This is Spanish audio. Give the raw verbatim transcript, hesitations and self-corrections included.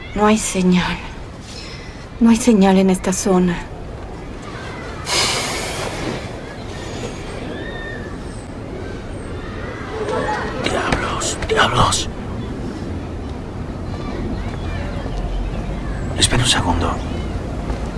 No hay señal. No hay señal en esta zona. Diablos, diablos. Espera un segundo.